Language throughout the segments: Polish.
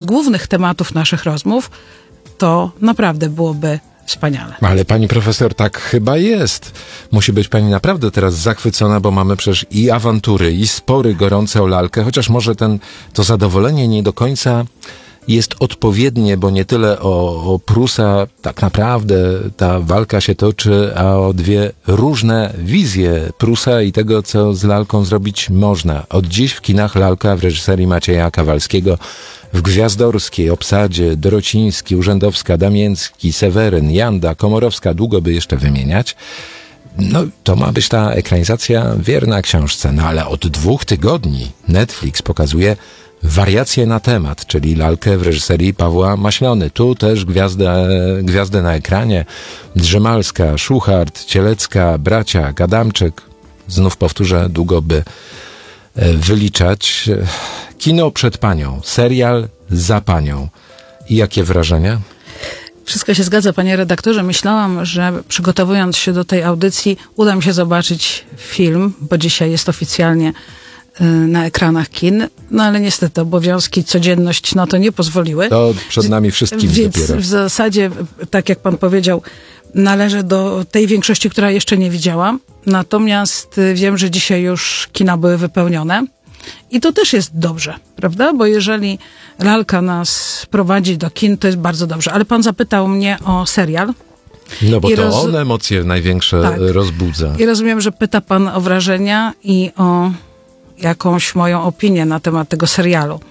głównych tematów naszych rozmów, to naprawdę byłoby wspaniale. Ale pani profesor, tak chyba jest. Musi być pani naprawdę teraz zachwycona, bo mamy przecież i awantury, i spory gorące o lalkę, chociaż może to zadowolenie nie do końca jest odpowiednie, bo nie tyle o Prusa tak naprawdę ta walka się toczy, a o dwie różne wizje Prusa i tego, co z lalką zrobić można. Od dziś w kinach lalka w reżyserii Macieja Kawalskiego, w gwiazdorskiej obsadzie Dorociński, Urzędowska, Damięcki, Seweryn, Janda, Komorowska, długo by jeszcze wymieniać. No, to ma być ta ekranizacja wierna książce. No ale od 2 tygodni Netflix pokazuje wariacje na temat, czyli lalkę w reżyserii Pawła Maślony. Tu też gwiazdy na ekranie. Drzemalska, Szuchart, Cielecka, Bracia, Adamczyk. Znów powtórzę, długo by wyliczać. Kino przed panią, serial za panią. I jakie wrażenia? Wszystko się zgadza, panie redaktorze. Myślałam, że przygotowując się do tej audycji, uda mi się zobaczyć film, bo dzisiaj jest oficjalnie na ekranach kin, no ale niestety obowiązki, codzienność na to nie pozwoliły. To przed nami wszystkim Więc dopiero. w zasadzie, tak jak pan powiedział, należę do tej większości, która jeszcze nie widziała. Natomiast wiem, że dzisiaj już kina były wypełnione. I to też jest dobrze, prawda? Bo jeżeli lalka nas prowadzi do kin, to jest bardzo dobrze. Ale pan zapytał mnie o serial. No bo to on emocje największe rozbudza. I rozumiem, że pyta pan o wrażenia i o jakąś moją opinię na temat tego serialu.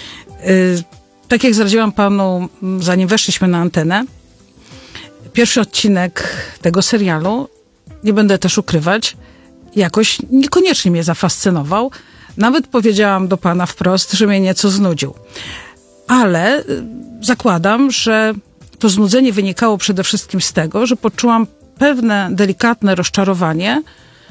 Tak jak zdradziłam panu, zanim weszliśmy na antenę, pierwszy odcinek tego serialu, nie będę też ukrywać, jakoś niekoniecznie mnie zafascynował. Nawet powiedziałam do pana wprost, że mnie nieco znudził. Ale zakładam, że to znudzenie wynikało przede wszystkim z tego, że poczułam pewne delikatne rozczarowanie,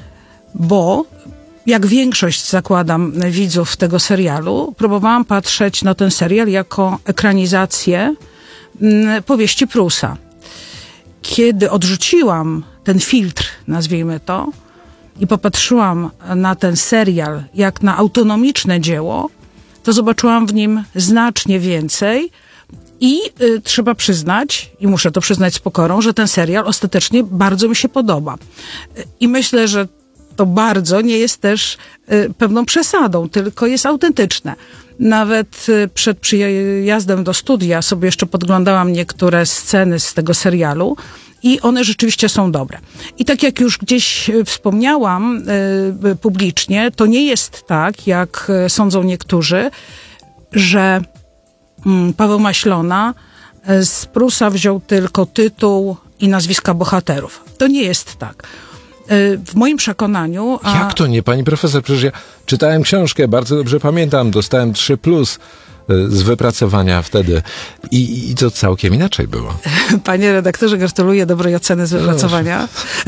bo jak większość, zakładam, widzów tego serialu, próbowałam patrzeć na ten serial jako ekranizację powieści Prusa. Kiedy odrzuciłam ten filtr, nazwijmy to, i popatrzyłam na ten serial jak na autonomiczne dzieło, to zobaczyłam w nim znacznie więcej i trzeba przyznać, i muszę to przyznać z pokorą, że ten serial ostatecznie bardzo mi się podoba. I myślę, że to bardzo nie jest też pewną przesadą, tylko jest autentyczne. Nawet przed przyjazdem do studia sobie jeszcze podglądałam niektóre sceny z tego serialu i one rzeczywiście są dobre. I tak jak już gdzieś wspomniałam publicznie, to nie jest tak, jak sądzą niektórzy, że Paweł Maślona z Prusa wziął tylko tytuł i nazwiska bohaterów. To nie jest tak. W moim przekonaniu... Jak to nie, pani profesor? Przecież ja czytałem książkę, bardzo dobrze pamiętam, dostałem 3+ z wypracowania wtedy i to całkiem inaczej było. Panie redaktorze, gratuluję dobrej oceny z wypracowania.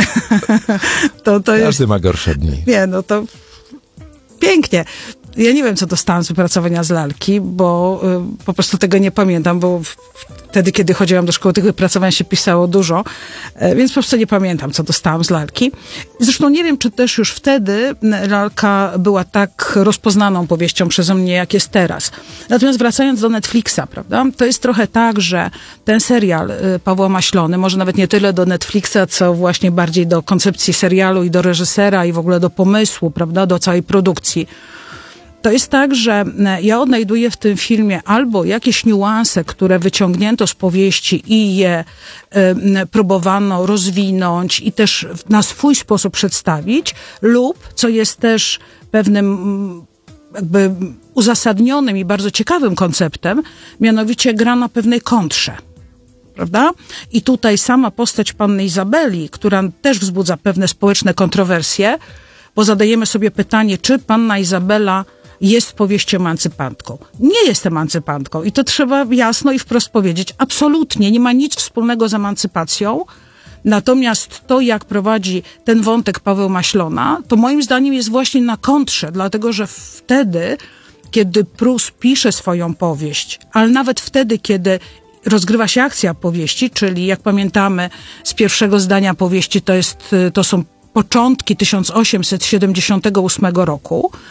Każdy ma gorsze dni. Nie, no to pięknie. Ja nie wiem, co dostałam z wypracowania z lalki, bo po prostu tego nie pamiętam, bo wtedy, kiedy chodziłam do szkoły, tych wypracowań się pisało dużo, więc po prostu nie pamiętam, co dostałam z lalki. Zresztą nie wiem, czy też już wtedy lalka była tak rozpoznaną powieścią przeze mnie, jak jest teraz. Natomiast wracając do Netflixa, prawda, to jest trochę tak, że ten serial Pawła Maślony, może nawet nie tyle do Netflixa, co właśnie bardziej do koncepcji serialu i do reżysera i w ogóle do pomysłu, prawda, do całej produkcji. To jest tak, że ja odnajduję w tym filmie albo jakieś niuanse, które wyciągnięto z powieści i je próbowano rozwinąć i też na swój sposób przedstawić, lub, co jest też pewnym jakby uzasadnionym i bardzo ciekawym konceptem, mianowicie gra na pewnej kontrze. Prawda? I tutaj sama postać panny Izabeli, która też wzbudza pewne społeczne kontrowersje, bo zadajemy sobie pytanie, czy panna Izabela jest w powieści emancypantką. Nie jest emancypantką i to trzeba jasno i wprost powiedzieć. Absolutnie nie ma nic wspólnego z emancypacją. Natomiast to, jak prowadzi ten wątek Paweł Maślona, to moim zdaniem jest właśnie na kontrze, dlatego że wtedy, kiedy Prus pisze swoją powieść, ale nawet wtedy, kiedy rozgrywa się akcja powieści, czyli jak pamiętamy z pierwszego zdania powieści, to są początki 1878 roku,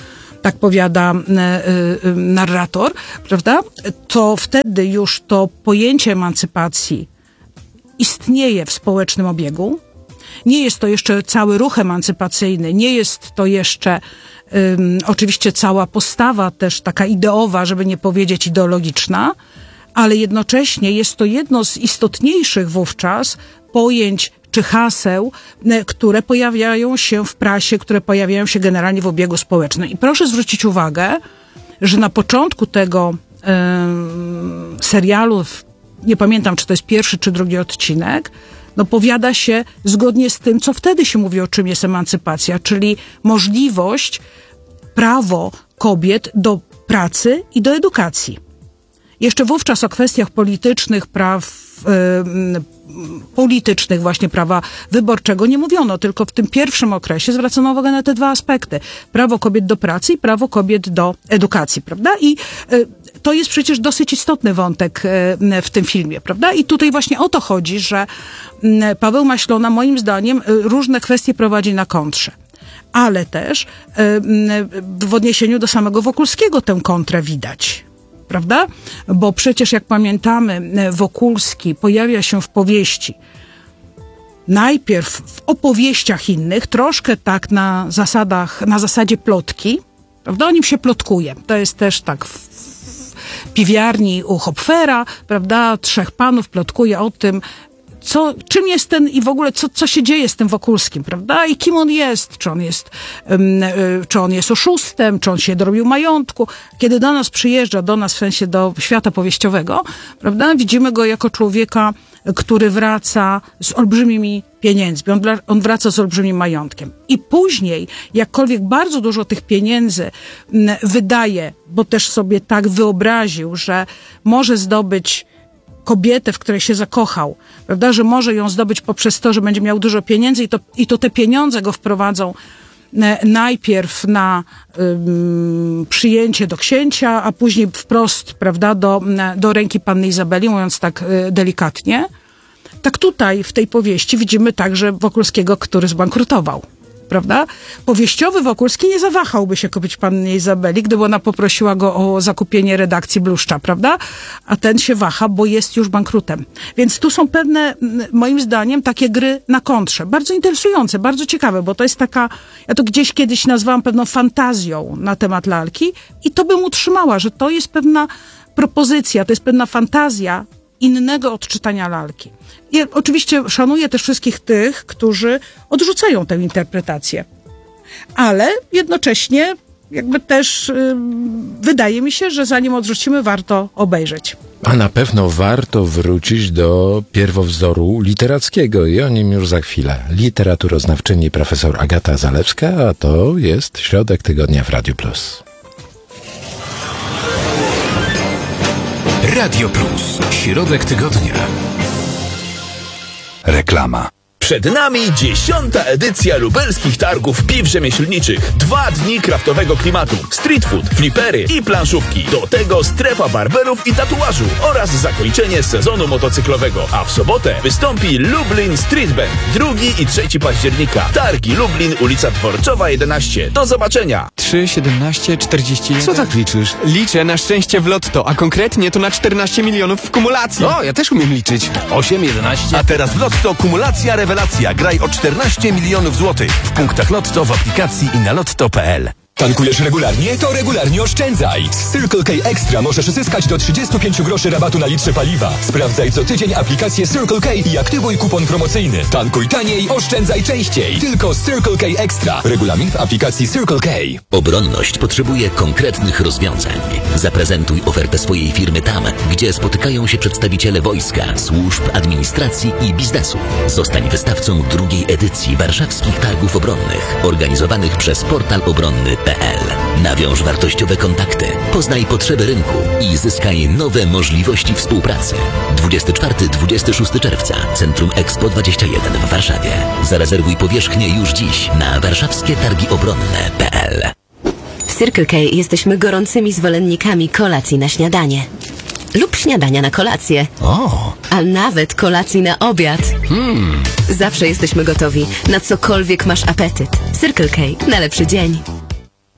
tak powiada narrator, prawda, to wtedy już to pojęcie emancypacji istnieje w społecznym obiegu. Nie jest to jeszcze cały ruch emancypacyjny, nie jest to jeszcze oczywiście cała postawa też taka ideowa, żeby nie powiedzieć ideologiczna, ale jednocześnie jest to jedno z istotniejszych wówczas pojęć czy haseł, które pojawiają się w prasie, które pojawiają się generalnie w obiegu społecznym. I proszę zwrócić uwagę, że na początku tego serialu, nie pamiętam, czy to jest pierwszy, czy drugi odcinek, no powiada się zgodnie z tym, co wtedy się mówi, o czym jest emancypacja, czyli możliwość, prawo kobiet do pracy i do edukacji. Jeszcze wówczas o kwestiach politycznych, politycznych właśnie prawa wyborczego nie mówiono, tylko w tym pierwszym okresie zwracano uwagę na te dwa aspekty. Prawo kobiet do pracy i prawo kobiet do edukacji, prawda? I to jest przecież dosyć istotny wątek w tym filmie, prawda? I tutaj właśnie o to chodzi, że Paweł Maślona moim zdaniem różne kwestie prowadzi na kontrze. Ale też w odniesieniu do samego Wokulskiego tę kontrę widać. Prawda? Bo przecież jak pamiętamy, Wokulski pojawia się w powieści. Najpierw w opowieściach innych, troszkę tak na zasadzie plotki. Prawda? O nim się plotkuje. To jest też tak w piwiarni u Hopfera, prawda? 3 panów plotkuje o tym, czym jest ten i w ogóle co się dzieje z tym Wokulskim, prawda? I kim on jest? Czy on jest oszustem? Czy on się dorobił majątku? Kiedy do nas przyjeżdża, w sensie do świata powieściowego, prawda? Widzimy go jako człowieka, który wraca z olbrzymimi pieniędzmi. On wraca z olbrzymim majątkiem. I później, jakkolwiek bardzo dużo tych pieniędzy wydaje, bo też sobie tak wyobraził, że może zdobyć kobietę, w której się zakochał, prawda, że może ją zdobyć poprzez to, że będzie miał dużo pieniędzy i to te pieniądze go wprowadzą najpierw na przyjęcie do księcia, a później wprost, prawda, do ręki panny Izabeli, mówiąc tak delikatnie. Tak tutaj w tej powieści widzimy także Wokulskiego, który zbankrutował. Prawda? Powieściowy Wokulski nie zawahałby się kupić pannie Izabeli, gdyby ona poprosiła go o zakupienie redakcji Bluszcza, prawda? A ten się waha, bo jest już bankrutem. Więc tu są pewne, moim zdaniem, takie gry na kontrze. Bardzo interesujące, bardzo ciekawe, bo to jest taka, ja to gdzieś kiedyś nazwałam pewną fantazją na temat lalki i to bym utrzymała, że to jest pewna propozycja, to jest pewna fantazja innego odczytania lalki. Ja oczywiście szanuję też wszystkich tych, którzy odrzucają tę interpretację. Ale jednocześnie jakby też wydaje mi się, że zanim odrzucimy, warto obejrzeć. A na pewno warto wrócić do pierwowzoru literackiego i o nim już za chwilę. Literaturoznawczyni profesor Agata Zalewska, a to jest Środek Tygodnia w Radiu Plus. Radio Plus. Środek tygodnia. Reklama. Przed nami 10. edycja lubelskich targów piw rzemieślniczych. 2 dni kraftowego klimatu, street food, flipery i planszówki. Do tego strefa barberów i tatuażu oraz zakończenie sezonu motocyklowego. A w sobotę wystąpi Lublin Street Band. 2 i 3 października. Targi Lublin, ulica Dworcowa 11. Do zobaczenia. 3, 17, 41... Co tak liczysz? Liczę na szczęście w lotto, a konkretnie to na 14 milionów w kumulacji. O, ja też umiem liczyć. 8, 11... A teraz w Lotto kumulacja rewelacja. Graj o 14 milionów złotych. W punktach Lotto, w aplikacji i na lotto.pl. Tankujesz regularnie? To regularnie oszczędzaj! Z Circle K Extra możesz zyskać do 35 groszy rabatu na litrze paliwa. Sprawdzaj co tydzień aplikację Circle K i aktywuj kupon promocyjny. Tankuj taniej, oszczędzaj częściej. Tylko z Circle K Extra. Regulamin w aplikacji Circle K. Obronność potrzebuje konkretnych rozwiązań. Zaprezentuj ofertę swojej firmy tam, gdzie spotykają się przedstawiciele wojska, służb, administracji i biznesu. Zostań wystawcą 2. edycji Warszawskich Targów Obronnych, organizowanych przez portal obronny.pl. Nawiąż wartościowe kontakty, poznaj potrzeby rynku i zyskaj nowe możliwości współpracy. 24-26 czerwca, Centrum Expo 21 w Warszawie. Zarezerwuj powierzchnię już dziś na warszawskietargiobronne.pl. W Circle K jesteśmy gorącymi zwolennikami kolacji na śniadanie. Lub śniadania na kolację. A nawet kolacji na obiad. Zawsze jesteśmy gotowi na cokolwiek masz apetyt. Circle K na lepszy dzień.